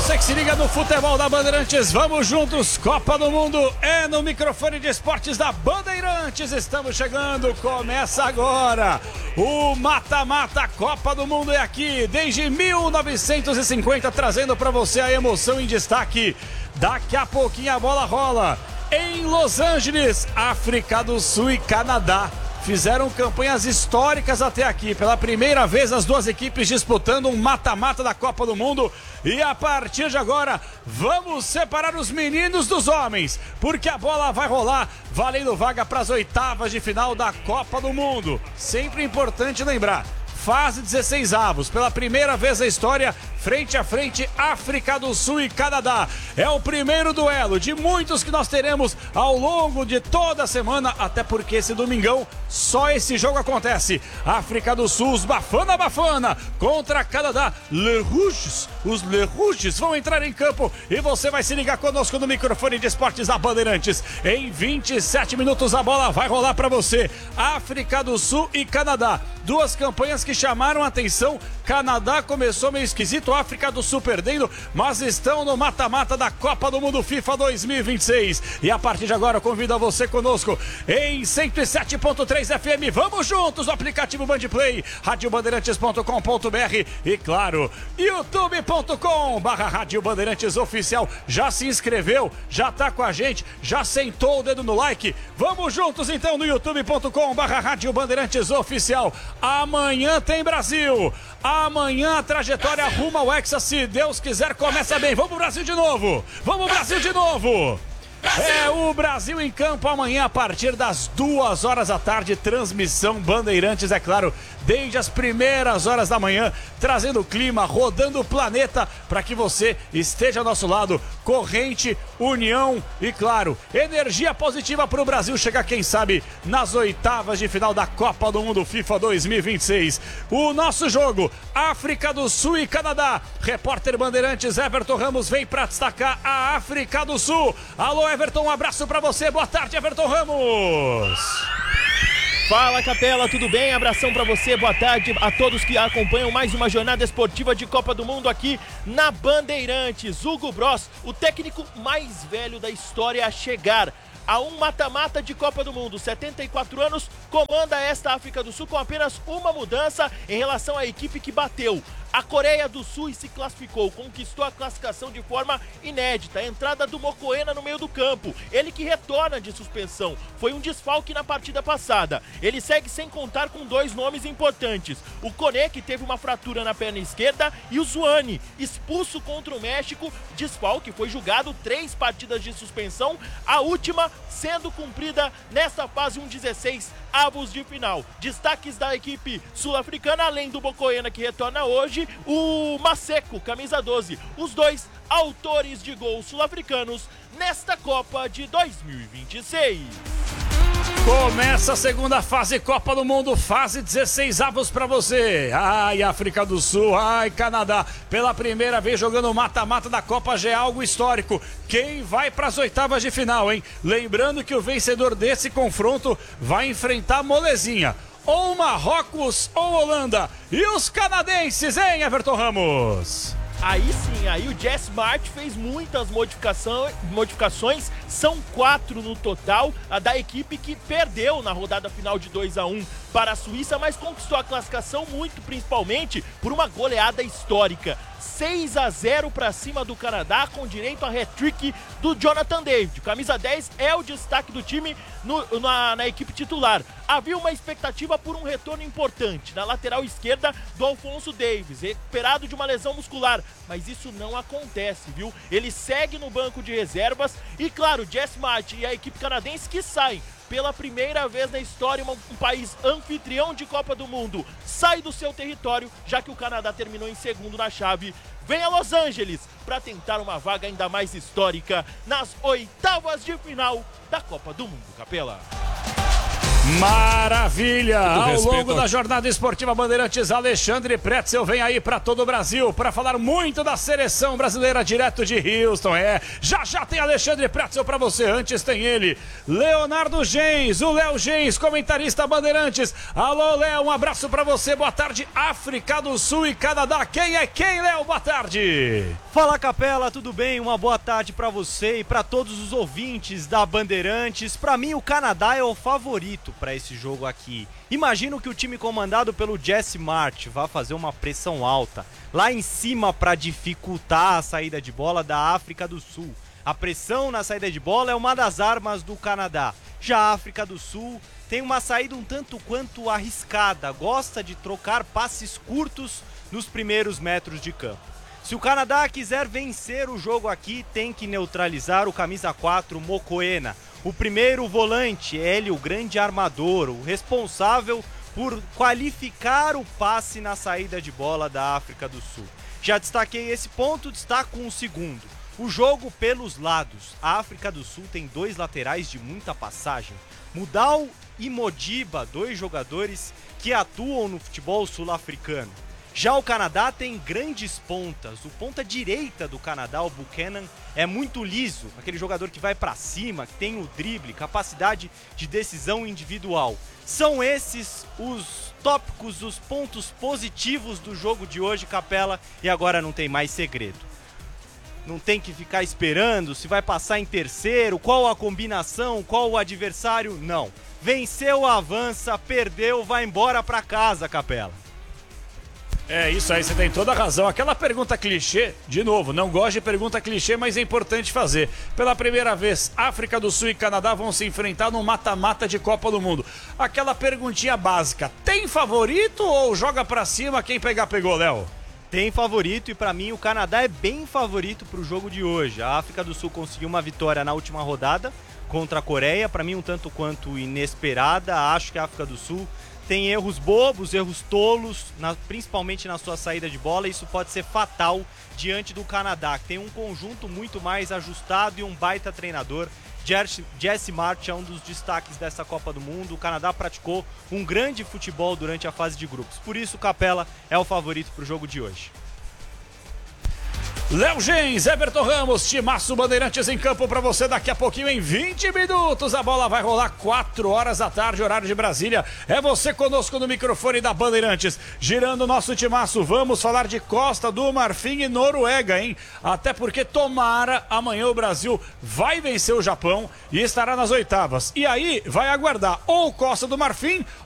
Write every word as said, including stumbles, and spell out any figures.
você que se liga no futebol da Bandeirantes, vamos juntos, Copa do Mundo é no microfone de esportes da Bandeirantes, estamos chegando, começa agora, o mata-mata Copa do Mundo é aqui, desde mil novecentos e cinquenta, trazendo para você a emoção em destaque, daqui a pouquinho a bola rola, em Los Angeles, África do Sul e Canadá. Fizeram campanhas históricas até aqui. Pela primeira vez as duas equipes disputando um mata-mata da Copa do Mundo. E a partir de agora, vamos separar os meninos dos homens. Porque a bola vai rolar, valendo vaga para as oitavas de final da Copa do Mundo. Sempre importante lembrar. Fase dezesseis avos, pela primeira vez na história, frente a frente, África do Sul e Canadá. É o primeiro duelo de muitos que nós teremos ao longo de toda a semana, até porque esse domingão só esse jogo acontece. África do Sul, os Bafana Bafana contra Canadá, Le Rouges. Os Le Rouges vão entrar em campo e você vai se ligar conosco no microfone de esportes da Bandeirantes. Em vinte e sete minutos a bola vai rolar para você. África do Sul e Canadá. Duas campanhas que chamaram a atenção. Canadá começou meio esquisito, África do Sul perdendo, mas estão no mata-mata da Copa do Mundo FIFA dois mil e vinte e seis. E a partir de agora eu convido a você conosco em cento e sete ponto três F M. Vamos juntos no aplicativo Bandplay, rádio bandeirantes ponto com ponto b r e claro, youtube ponto com barra Rádio Bandeirantes Oficial. Já se inscreveu? Já tá com a gente? Já sentou o dedo no like? Vamos juntos então no youtube ponto com barra Rádio Bandeirantes Oficial. Amanhã tem Brasil. Amanhã a trajetória rumo ao Hexa, se Deus quiser, começa bem. Vamos Brasil de novo. Vamos Brasil de novo. É o Brasil em campo amanhã a partir das duas horas da tarde, transmissão Bandeirantes, é claro, desde as primeiras horas da manhã, trazendo o clima, rodando o planeta para que você esteja ao nosso lado, corrente, união e claro, energia positiva para o Brasil chegar, quem sabe, nas oitavas de final da Copa do Mundo FIFA dois mil e vinte e seis. O nosso jogo, África do Sul e Canadá. Repórter Bandeirantes Everton Ramos vem para destacar a África do Sul. Alô Everton, um abraço para você, boa tarde Everton Ramos. Fala Capela, tudo bem? Abração pra você, boa tarde a todos que acompanham mais uma jornada esportiva de Copa do Mundo aqui na Bandeirantes. Hugo Bross, o técnico mais velho da história a chegar a um mata-mata de Copa do Mundo, setenta e quatro anos, comanda esta África do Sul com apenas uma mudança em relação à equipe que bateu a Coreia do Sul e se classificou, conquistou a classificação de forma inédita. A entrada do Mokoena no meio do campo, ele que retorna de suspensão, foi um desfalque na partida passada. Ele segue sem contar com dois nomes importantes, o Koné, que teve uma fratura na perna esquerda, e o Zuani, expulso contra o México, desfalque, foi julgado três partidas de suspensão, a última sendo cumprida nesta fase um dezesseis avos de final. Destaques da equipe sul-africana, além do Mokoena que retorna hoje, o Maseko, camisa doze, os dois autores de gols sul-africanos nesta Copa de dois mil e vinte e seis. Começa a segunda fase Copa do Mundo, fase dezesseis avos para você. Ai, África do Sul, ai, Canadá, pela primeira vez jogando mata-mata da Copa já é algo histórico. Quem vai para as oitavas de final, hein? Lembrando que o vencedor desse confronto vai enfrentar molezinha. Ou Marrocos ou Holanda. E os canadenses, hein, Everton Ramos? Aí sim, aí o Jess Smart fez muitas modificação, modificações, são quatro no total, a da equipe que perdeu na rodada final de dois a um para a Suíça, mas conquistou a classificação muito principalmente por uma goleada histórica. seis a zero para cima do Canadá, com direito a hat-trick do Jonathan David. Camisa dez é o destaque do time no, na, na equipe titular. Havia uma expectativa por um retorno importante na lateral esquerda do Alfonso Davies, recuperado de uma lesão muscular, mas isso não acontece, viu? Ele segue no banco de reservas e, claro, Jess Martin e a equipe canadense que saem pela primeira vez na história, um, um país anfitrião de Copa do Mundo sai do seu território, já que o Canadá terminou em segundo na chave. Vem a Los Angeles para tentar uma vaga ainda mais histórica nas oitavas de final da Copa do Mundo, Capela. Maravilha! Muito Ao respeito longo ao- da jornada esportiva Bandeirantes, Alexandre Pretzel vem aí para todo o Brasil para falar muito da seleção brasileira direto de Houston. É, já já tem Alexandre Pretzel para você. Antes tem ele, Leonardo Gens, o Léo Gens, comentarista Bandeirantes. Alô, Léo, um abraço para você. Boa tarde, África do Sul e Canadá. Quem é quem, Léo? Boa tarde. Fala, Capela, tudo bem? Uma boa tarde pra você e pra todos os ouvintes da Bandeirantes. Pra mim, o Canadá é o favorito pra esse jogo aqui. Imagino que o time comandado pelo Jesse March vai fazer uma pressão alta lá em cima pra dificultar a saída de bola da África do Sul. A pressão na saída de bola é uma das armas do Canadá. Já a África do Sul tem uma saída um tanto quanto arriscada, gosta de trocar passes curtos nos primeiros metros de campo. Se o Canadá quiser vencer o jogo aqui, tem que neutralizar o camisa quatro Mokoena. O primeiro volante, ele, o grande armador, o responsável por qualificar o passe na saída de bola da África do Sul. Já destaquei esse ponto, destaco um segundo. O jogo pelos lados. A África do Sul tem dois laterais de muita passagem. Mudal e Modiba, dois jogadores que atuam no futebol sul-africano. Já o Canadá tem grandes pontas. O ponta direita do Canadá, o Buchanan, é muito liso. Aquele jogador que vai pra cima, que tem o drible, capacidade de decisão individual. São esses os tópicos, os pontos positivos do jogo de hoje, Capela. E agora não tem mais segredo. Não tem que ficar esperando se vai passar em terceiro, qual a combinação, qual o adversário. Não. Venceu, avança, perdeu, vai embora pra casa, Capela. É isso aí, você tem toda a razão. Aquela pergunta clichê, de novo, não gosto de pergunta clichê, mas é importante fazer. Pela primeira vez, África do Sul e Canadá vão se enfrentar no mata-mata de Copa do Mundo. Aquela perguntinha básica, tem favorito ou joga pra cima, quem pegar pegou, Léo? Tem favorito e pra mim o Canadá é bem favorito pro jogo de hoje. A África do Sul conseguiu uma vitória na última rodada contra a Coreia, pra mim um tanto quanto inesperada. Acho que a África do Sul tem erros bobos, erros tolos, na, principalmente na sua saída de bola. Isso pode ser fatal diante do Canadá, que tem um conjunto muito mais ajustado e um baita treinador. Jesse March é um dos destaques dessa Copa do Mundo. O Canadá praticou um grande futebol durante a fase de grupos. Por isso, Capela é o favorito para o jogo de hoje. Léo Gens, Everton Ramos, timaço Bandeirantes em campo pra você daqui a pouquinho em vinte minutos. A bola vai rolar quatro horas da tarde, horário de Brasília. É você conosco no microfone da Bandeirantes, girando o nosso timaço. Vamos falar de Costa do Marfim e Noruega, hein? Até porque tomara, amanhã o Brasil vai vencer o Japão e estará nas oitavas. E aí vai aguardar ou Costa do Marfim